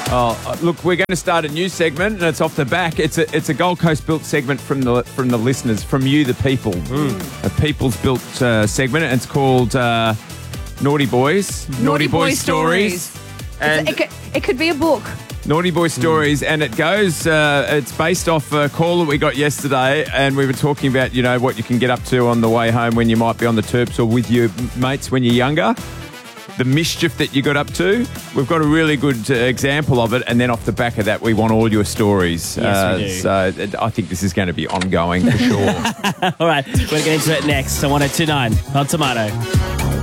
Look, we're going to start a new segment, and it's off the back. It's a Gold Coast built segment from the listeners, from you, the people. A people's built segment, and it's called Naughty Boys. Naughty Boy Stories. And It could be a book. Naughty Boy Stories, and it goes, it's based off a call that we got yesterday, and we were talking about, what you can get up to on the way home when you might be on the terps or with your mates when you're younger. The mischief that you got up to. We've got a really good example of it, and then off the back of that, we want all your stories. Yes, we do. So I think this is going to be ongoing for sure. All right, we're going to get into it next on 102.9 on Tomato.